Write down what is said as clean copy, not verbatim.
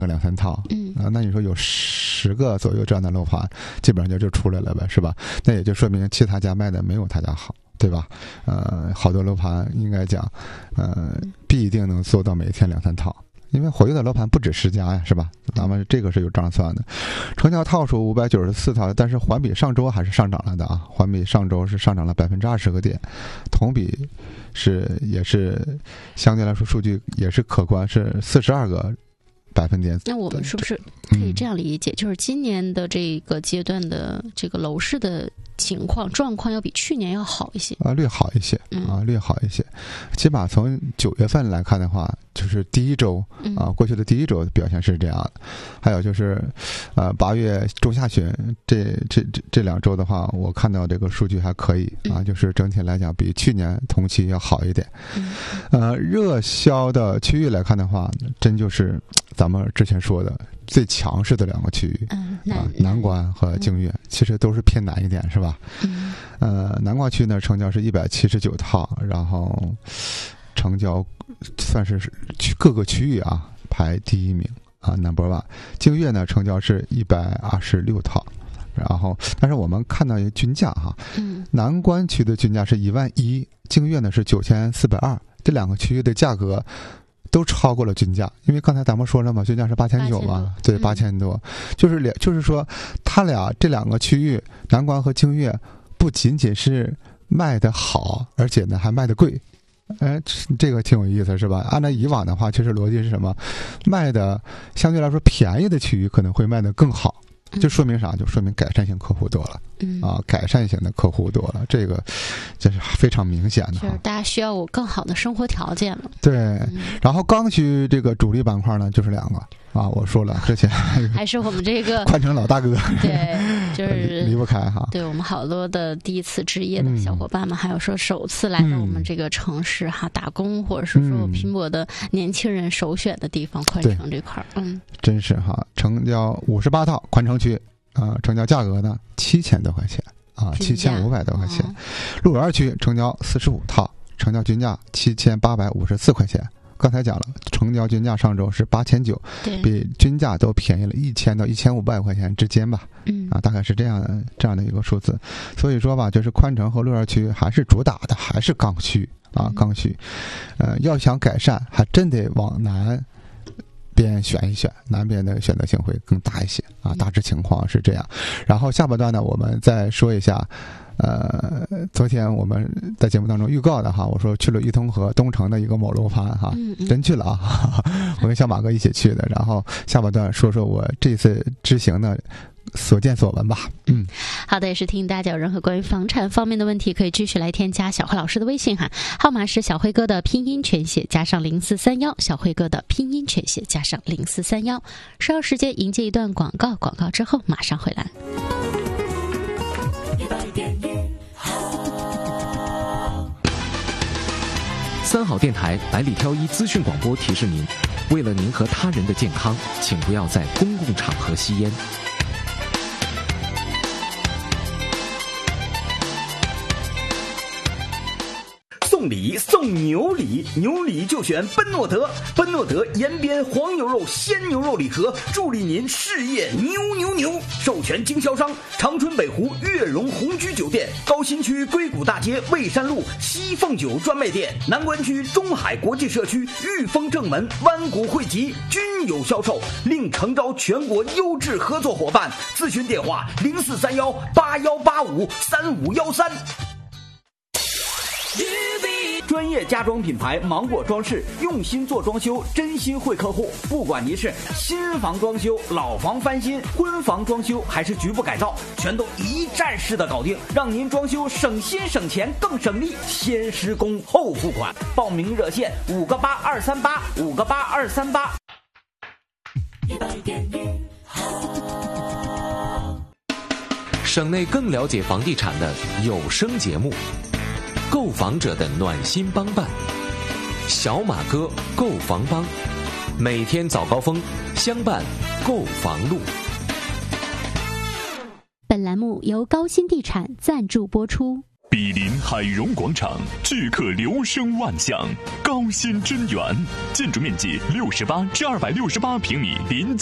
个2-3套，那你说有10个左右这样的楼盘，基本上就出来了呗，是吧？那也就说明其他家卖的没有他家好，对吧？好多楼盘应该讲，不一定能做到每天2-3套。因为活跃的楼盘不止10家呀，是吧？咱们这个是有账算的。成交套数594套，但是环比上周还是上涨了的啊，环比上周是上涨了20个点，同比也是相对来说数据也是可观，是42个百分点。 那我们是不是可以这样理解，就是今年的这个阶段的这个楼市的状况要比去年要好一些略好一些略好一些。起码从9月份来看的话，就是第一周过去的第一周表现是这样的。还有就是8月中下旬这2周的话，我看到这个数据还可以就是整体来讲比去年同期要好一点。热销的区域来看的话，真就是咱们之前说的最强势的2个区域南关和净月，其实都是偏南一点，是吧？南关区呢成交是179套，然后成交算是各个区域排第一名number one。净月呢成交是126套，然后但是我们看到一个均价南关区的均价是11000，净月呢是9420，这2个区域的价格都超过了均价，因为刚才咱们说了嘛，均价是8900嘛，对，8000多，就是说，这2个区域，南关和净月，不仅仅是卖的好，而且呢还卖的贵，这个挺有意思，是吧？按照以往的话，其实逻辑是什么？卖的相对来说便宜的区域可能会卖得更好。就说明啥？就说明改善型客户多了，改善型的客户多了，这个是非常明显的。 就是大家需要有更好的生活条件了。 对，然后刚需这个主力板块呢，就是2个我说了之前还是我们这个宽城老大哥， 对，就是离不开对我们好多的第一次置业的小伙伴们，还有说首次来到我们这个城市打工，或者是说拼搏的年轻人首选的地方，宽城这块真是成交58套，宽城区成交价格呢7000多块钱7500多块钱。鹿园区成交45套，成交均价7854块钱。刚才讲了，成交均价上周是8900，比均价都便宜了1000到1500块钱之间吧。大概是这样的一个数字。所以说吧，就是宽城和鹿园区还是主打的还是刚需刚需。要想改善，还真得往南边选一选，南边的选择性会更大一些大致情况是这样。然后下半段呢，我们再说一下。昨天我们在节目当中预告的我说去了裕通和东城的一个某楼盘真去了我跟小马哥一起去的。然后下半段说说我这次之行的所见所闻吧。 好的，也是提醒大家有任何关于房产方面的问题，可以继续来添加小辉老师的微信号码是小辉哥的拼音全写加上0431，小辉哥的拼音全写加上0431。稍后时间迎接一段广告之后马上回来。 三好电台百里挑一资讯广播提示您，为了您和他人的健康，请不要在公共场合吸烟。 送礼送牛礼，牛礼就选奔诺德，奔诺德延边黄牛肉鲜牛肉礼盒，助力您事业牛。授权经销商长春北湖悦榕红居酒店，高新区硅谷大街蔚山路西凤酒专卖店，南关区中海国际社区裕丰正门湾谷汇集均有销售，另诚招全国优质合作伙伴，咨询电话043181853513。专业家装品牌芒果装饰，用心做装修，真心惠客户。不管您是新房装修、老房翻新、婚房装修还是局部改造，全都一站式的搞定，让您装修省心省钱更省力，先施工后付款。报名热线5个8238 5个8238。 省内更了解房地产的有声节目，购房者的暖心帮办，小马哥购房帮，每天早高峰相伴购房路。 本栏目由高新地产赞助播出。 毗邻海荣广场，巨客流声万象，高新真源，建筑面积68至268平米，临